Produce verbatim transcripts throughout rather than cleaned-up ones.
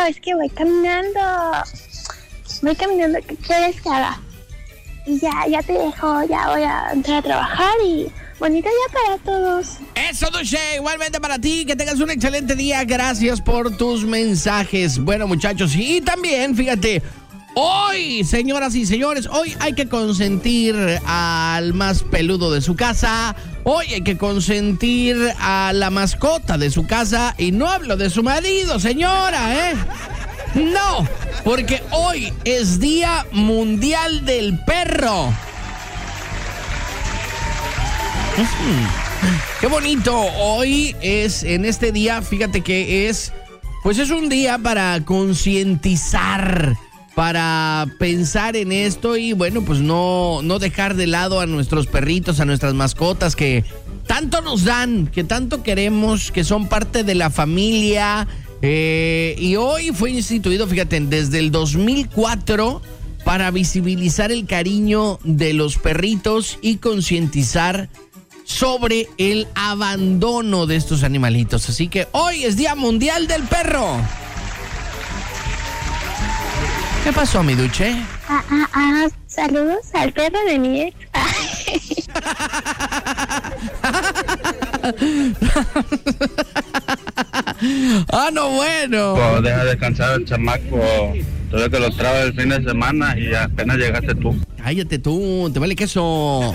es que voy caminando. Voy caminando, ¿qué quieres que haga? Y ya, ya te dejo, ya voy a entrar a trabajar y bonito día para todos. Eso, Dulce, igualmente para ti, que tengas un excelente día, gracias por tus mensajes. Bueno, muchachos, y también, fíjate, hoy, señoras y señores, hoy hay que consentir al más peludo de su casa, hoy hay que consentir a la mascota de su casa, y no hablo de su marido, señora, ¿eh? No, porque hoy es Día Mundial del Perro. Qué bonito, hoy es, en este día, fíjate que es, pues es un día para concientizar, para pensar en esto y bueno, pues no, no dejar de lado a nuestros perritos, a nuestras mascotas que tanto nos dan, que tanto queremos, que son parte de la familia. Eh, y hoy fue instituido, fíjate, desde el dos mil cuatro para visibilizar el cariño de los perritos y concientizar sobre el abandono de estos animalitos. Así que hoy es Día Mundial del Perro. ¿Qué pasó, mi Duche? Ah, ah, ah, saludos al perro de mi ex. Ah, no, bueno. Pues deja descansar el chamaco. Todavía que lo traba el fin de semana y apenas llegaste tú. Cállate tú, te vale queso.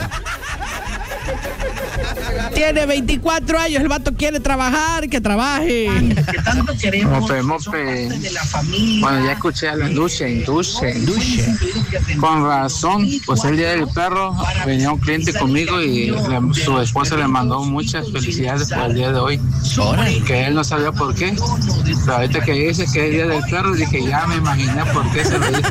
Tiene veinticuatro años, el vato quiere trabajar, que trabaje. Mope, mope. Bueno, ya escuché a la Dulce, Dulce, Dulce. Con razón, pues el día del perro venía un cliente conmigo y le, su esposa le mandó muchas felicidades por el día de hoy. Que él no sabía por qué. Pero ahorita que dice que es el día del perro, dije, ya me imaginé por qué se lo dijo.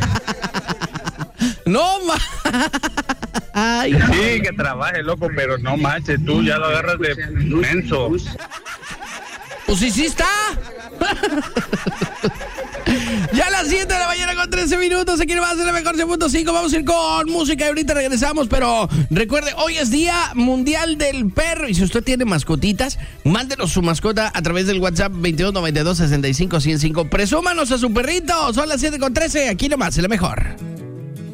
No, ma. Ay, sí, que trabaje, loco, pero no manches, tú ya lo agarras de menso. Pues sí, sí está. Ya a las siete de la mañana con trece minutos, aquí va a ser la mejor punto cinco. Vamos a ir con música y ahorita regresamos, pero recuerde, hoy es Día Mundial del Perro y si usted tiene mascotitas, mándenos su mascota a través del WhatsApp veintidós noventa y dos sesenta y cinco ciento cinco. Presúmanos a su perrito, son las siete con trece, aquí nomás, es la mejor.